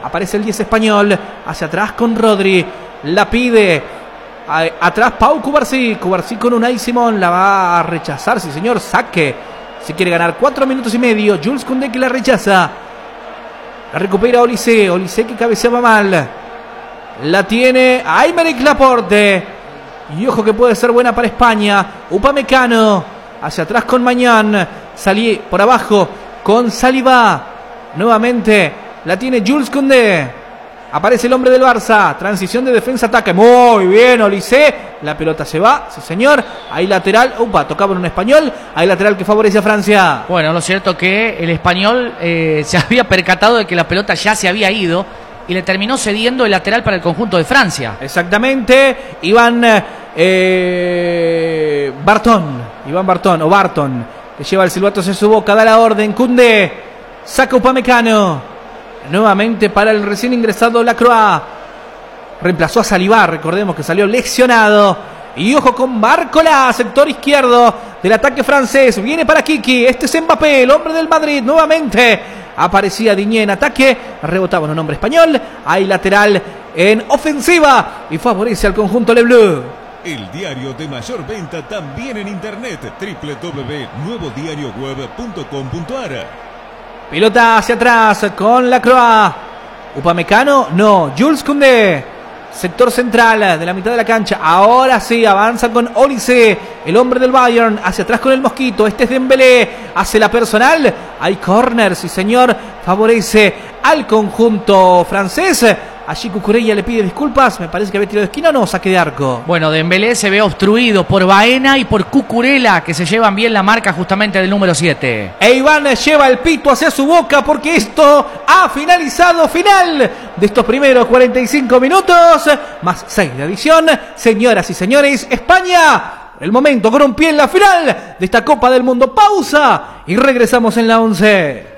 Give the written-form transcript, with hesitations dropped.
Aparece el 10 español. Hacia atrás con Rodri. La pide. Atrás Pau Cubarsí. Cubarsí con Unai Simón. La va a rechazar. Sí, señor. Saque. Si quiere ganar 4 minutos y medio. Jules Koundé que la rechaza. La recupera Olise. Olise que cabeceaba mal. La tiene Aymeric Laporte. Y ojo que puede ser buena para España. Upamecano. Hacia atrás con Mañán. Salí por abajo con Saliba. Nuevamente la tiene Jules Koundé. Aparece el hombre del Barça. Transición de defensa-ataque. Muy bien, Olise. La pelota se va. Sí, señor. Hay lateral. Tocaba en un español. Hay lateral que favorece a Francia. Bueno, lo cierto que el español se había percatado de que la pelota ya se había ido y le terminó cediendo el lateral para el conjunto de Francia. Exactamente. Iván Barton, que lleva el silbato en su boca. Da la orden. Koundé. Saca Upamecano. Nuevamente para el recién ingresado Lacroix. Reemplazó a Saliba, recordemos que salió lesionado. Y ojo con Barcola, sector izquierdo del ataque francés. Viene para Kiki, este es Mbappé, el hombre del Madrid. Nuevamente aparecía Digne en ataque. Rebotaba en un hombre español. Hay lateral en ofensiva y favorece al conjunto Le Bleu. El diario de mayor venta también en internet. www.nuevodiarioweb.com.ar. Pelota hacia atrás con Lacroix. Upamecano, no. Jules Koundé. Sector central de la mitad de la cancha. Ahora sí, avanza con Olise, el hombre del Bayern. Hacia atrás con el Mosquito. Este es Dembélé. Hace la personal. Hay corner, sí señor. Favorece al conjunto francés. Allí Cucurella le pide disculpas. Me parece que había tirado de esquina o no, saque de arco. Bueno, Dembélé se ve obstruido por Baena y por Cucurella, que se llevan bien la marca justamente del número 7. E Iván lleva el pito hacia su boca porque esto ha finalizado. Final de estos primeros 45 minutos. Más 6 de adición. Señoras y señores, España. El momento con un pie en la final de esta Copa del Mundo. Pausa y regresamos en la 11.